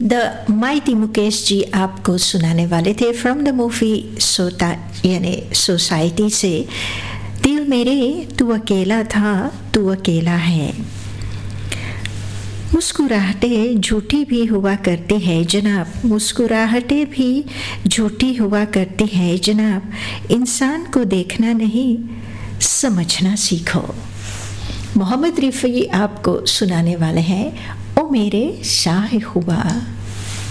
The mighty Mukesh ji आपको सुनाने वाले थे फ्रॉम द मूवी सोता यानी सोसाइटी से, दिल मेरे तू अकेला था तू अकेला है। मुस्कुराहटें झूठी भी हुआ करती है जनाब, मुस्कुराहटें भी झूठी हुआ करती है जनाब, इंसान को देखना नहीं समझना सीखो। मोहम्मद रफ़ी आपको सुनाने वाले हैं ओ मेरे शाह हुआ।